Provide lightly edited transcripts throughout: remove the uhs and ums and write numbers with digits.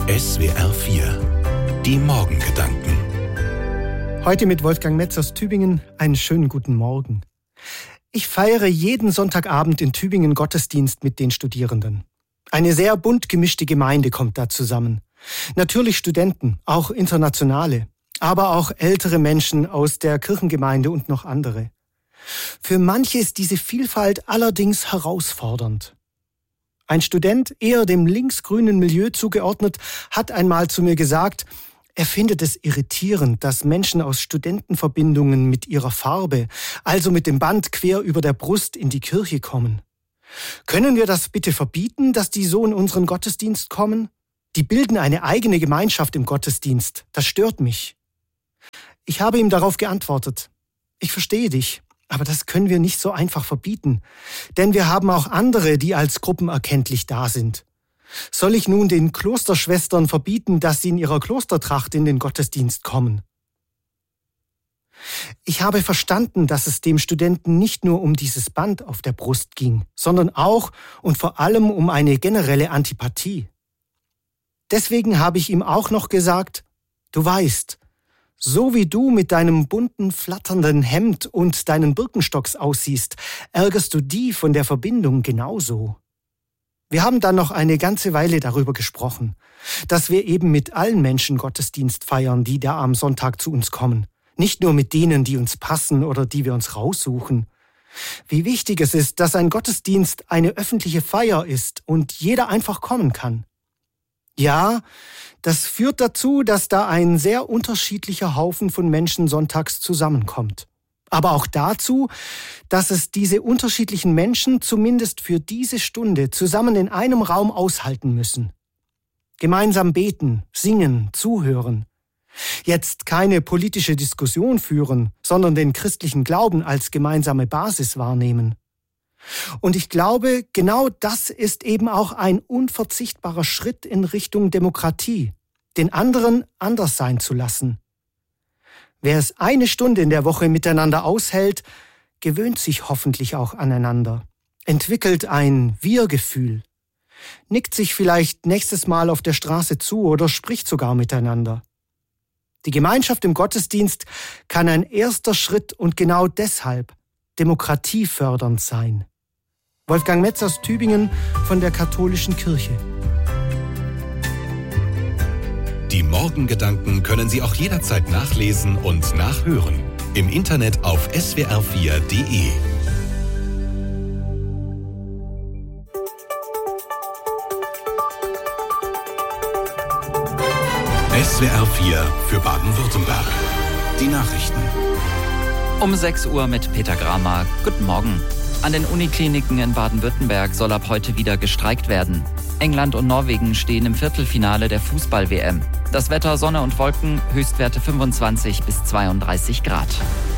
SWR 4, die Morgengedanken. Heute mit Wolfgang Metz aus Tübingen. Einen schönen guten Morgen. Ich feiere jeden Sonntagabend in Tübingen Gottesdienst mit den Studierenden. Eine sehr bunt gemischte Gemeinde kommt da zusammen. Natürlich Studenten, auch internationale, aber auch ältere Menschen aus der Kirchengemeinde und noch andere. Für manche ist diese Vielfalt allerdings herausfordernd. Ein Student, eher dem linksgrünen Milieu zugeordnet, hat einmal zu mir gesagt, er findet es irritierend, dass Menschen aus Studentenverbindungen mit ihrer Farbe, also mit dem Band quer über der Brust, in die Kirche kommen. Können wir das bitte verbieten, dass die so in unseren Gottesdienst kommen? Die bilden eine eigene Gemeinschaft im Gottesdienst. Das stört mich. Ich habe ihm darauf geantwortet, ich verstehe dich, aber das können wir nicht so einfach verbieten. Denn wir haben auch andere, die als gruppenerkenntlich da sind. Soll ich nun den Klosterschwestern verbieten, dass sie in ihrer Klostertracht in den Gottesdienst kommen? Ich habe verstanden, dass es dem Studenten nicht nur um dieses Band auf der Brust ging, sondern auch und vor allem um eine generelle Antipathie. Deswegen habe ich ihm auch noch gesagt, du weißt, so wie du mit deinem bunten, flatternden Hemd und deinen Birkenstocks aussiehst, ärgerst du die von der Verbindung genauso. Wir haben dann noch eine ganze Weile darüber gesprochen, dass wir eben mit allen Menschen Gottesdienst feiern, die da am Sonntag zu uns kommen. Nicht nur mit denen, die uns passen oder die wir uns raussuchen. Wie wichtig es ist, dass ein Gottesdienst eine öffentliche Feier ist und jeder einfach kommen kann. Ja, das führt dazu, dass da ein sehr unterschiedlicher Haufen von Menschen sonntags zusammenkommt. Aber auch dazu, dass es diese unterschiedlichen Menschen zumindest für diese Stunde zusammen in einem Raum aushalten müssen. Gemeinsam beten, singen, zuhören. Jetzt keine politische Diskussion führen, sondern den christlichen Glauben als gemeinsame Basis wahrnehmen. Und ich glaube, genau das ist eben auch ein unverzichtbarer Schritt in Richtung Demokratie, den anderen anders sein zu lassen. Wer es eine Stunde in der Woche miteinander aushält, gewöhnt sich hoffentlich auch aneinander, entwickelt ein Wir-Gefühl, nickt sich vielleicht nächstes Mal auf der Straße zu oder spricht sogar miteinander. Die Gemeinschaft im Gottesdienst kann ein erster Schritt und genau deshalb demokratiefördernd sein. Wolfgang Metz aus Tübingen von der Katholischen Kirche. Die Morgengedanken können Sie auch jederzeit nachlesen und nachhören. Im Internet auf swr4.de. SWR 4 für Baden-Württemberg. Die Nachrichten. Um 6 Uhr mit Peter Gramer. Guten Morgen. An den Unikliniken in Baden-Württemberg soll ab heute wieder gestreikt werden. England und Norwegen stehen im Viertelfinale der Fußball-WM. Das Wetter Sonne und Wolken, Höchstwerte 25 bis 32 Grad.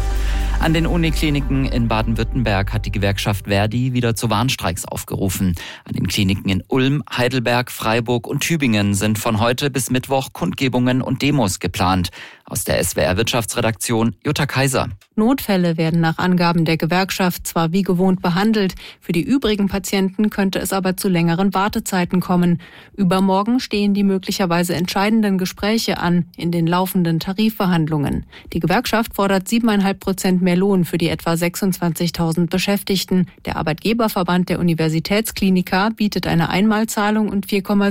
An den Unikliniken in Baden-Württemberg hat die Gewerkschaft Verdi wieder zu Warnstreiks aufgerufen. An den Kliniken in Ulm, Heidelberg, Freiburg und Tübingen sind von heute bis Mittwoch Kundgebungen und Demos geplant. Aus der SWR Wirtschaftsredaktion Jutta Kaiser. Notfälle werden nach Angaben der Gewerkschaft zwar wie gewohnt behandelt, für die übrigen Patienten könnte es aber zu längeren Wartezeiten kommen. Übermorgen stehen die möglicherweise entscheidenden Gespräche an in den laufenden Tarifverhandlungen. Die Gewerkschaft fordert 7,5% mehr Lohn für die etwa 26.000 Beschäftigten. Der Arbeitgeberverband der Universitätskliniker bietet eine Einmalzahlung und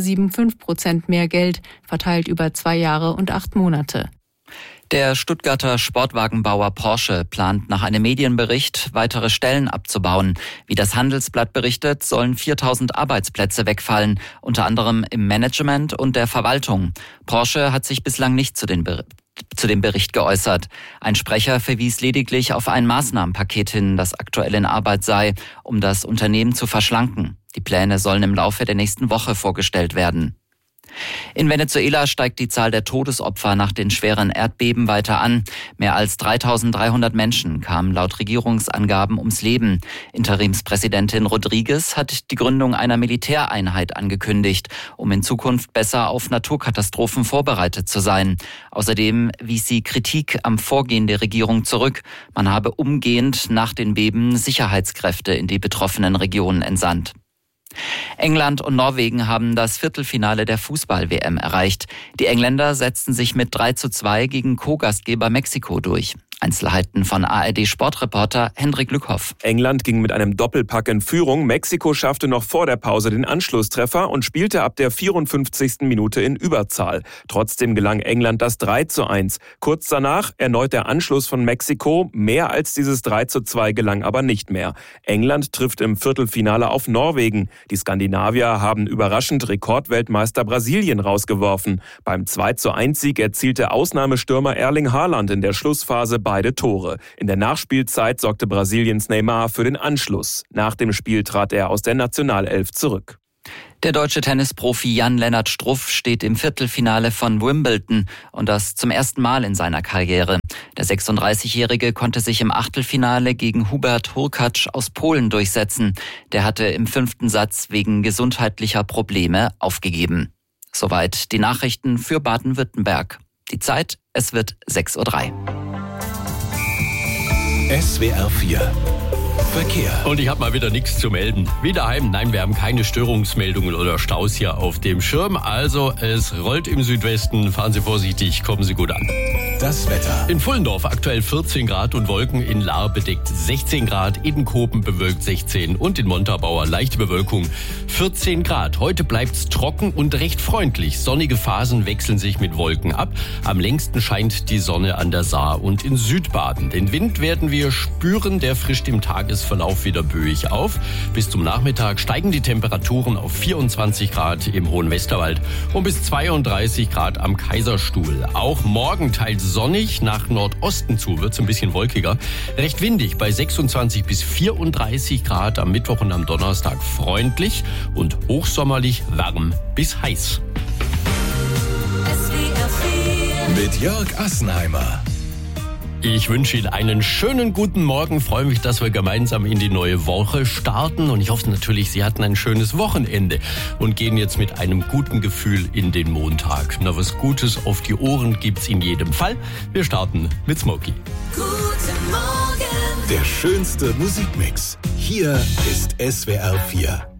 4,75% mehr Geld, verteilt über 2 Jahre und 8 Monate. Der Stuttgarter Sportwagenbauer Porsche plant nach einem Medienbericht, weitere Stellen abzubauen. Wie das Handelsblatt berichtet, sollen 4.000 Arbeitsplätze wegfallen, unter anderem im Management und der Verwaltung. Porsche hat sich bislang nicht zu dem Bericht geäußert. Ein Sprecher verwies lediglich auf ein Maßnahmenpaket hin, das aktuell in Arbeit sei, um das Unternehmen zu verschlanken. Die Pläne sollen im Laufe der nächsten Woche vorgestellt werden. In Venezuela steigt die Zahl der Todesopfer nach den schweren Erdbeben weiter an. Mehr als 3.300 Menschen kamen laut Regierungsangaben ums Leben. Interimspräsidentin Rodriguez hat die Gründung einer Militäreinheit angekündigt, um in Zukunft besser auf Naturkatastrophen vorbereitet zu sein. Außerdem wies sie Kritik am Vorgehen der Regierung zurück. Man habe umgehend nach den Beben Sicherheitskräfte in die betroffenen Regionen entsandt. England und Norwegen haben das Viertelfinale der Fußball-WM erreicht. Die Engländer setzten sich mit 3:2 gegen Co-Gastgeber Mexiko durch. Einzelheiten von ARD-Sportreporter Hendrik Lückhoff. England ging mit einem Doppelpack in Führung. Mexiko schaffte noch vor der Pause den Anschlusstreffer und spielte ab der 54. Minute in Überzahl. Trotzdem gelang England das 3:1. Kurz danach erneut der Anschluss von Mexiko. Mehr als dieses 3:2 gelang aber nicht mehr. England trifft im Viertelfinale auf Norwegen. Die Skandinavier haben überraschend Rekordweltmeister Brasilien rausgeworfen. Beim 2:1-Sieg erzielte Ausnahmestürmer Erling Haaland in der Schlussphase beide Tore. In der Nachspielzeit sorgte Brasiliens Neymar für den Anschluss. Nach dem Spiel trat er aus der Nationalelf zurück. Der deutsche Tennisprofi Jan-Lennart Struff steht im Viertelfinale von Wimbledon und das zum ersten Mal in seiner Karriere. Der 36-Jährige konnte sich im Achtelfinale gegen Hubert Hurkacz aus Polen durchsetzen. Der hatte im 5. Satz wegen gesundheitlicher Probleme aufgegeben. Soweit die Nachrichten für Baden-Württemberg. Die Zeit, es wird 6:03 Uhr. SWR 4 Verkehr. Und ich habe mal wieder nichts zu melden. Wie daheim, nein, wir haben keine Störungsmeldungen oder Staus hier auf dem Schirm. Also es rollt im Südwesten. Fahren Sie vorsichtig, kommen Sie gut an. Das Wetter. In Pfullendorf aktuell 14 Grad und Wolken, in Lahr bedeckt 16 Grad, Edenkoben bewölkt 16 und in Montabaur leichte Bewölkung 14 Grad. Heute bleibt's trocken und recht freundlich. Sonnige Phasen wechseln sich mit Wolken ab. Am längsten scheint die Sonne an der Saar und in Südbaden. Den Wind werden wir spüren, der frischt im Tagesverlauf wieder böig auf. Bis zum Nachmittag steigen die Temperaturen auf 24 Grad im Hohen Westerwald und bis 32 Grad am Kaiserstuhl. Auch morgen teils sonnig, nach Nordosten zu wird's ein bisschen wolkiger. Recht windig bei 26 bis 34 Grad, am Mittwoch und am Donnerstag freundlich und hochsommerlich warm bis heiß. Mit Jörg Assenheimer. Ich wünsche Ihnen einen schönen guten Morgen, freue mich, dass wir gemeinsam in die neue Woche starten und ich hoffe natürlich, Sie hatten ein schönes Wochenende und gehen jetzt mit einem guten Gefühl in den Montag. Na, was Gutes auf die Ohren gibt's in jedem Fall. Wir starten mit Smokey. Guten Morgen. Der schönste Musikmix. Hier ist SWR 4.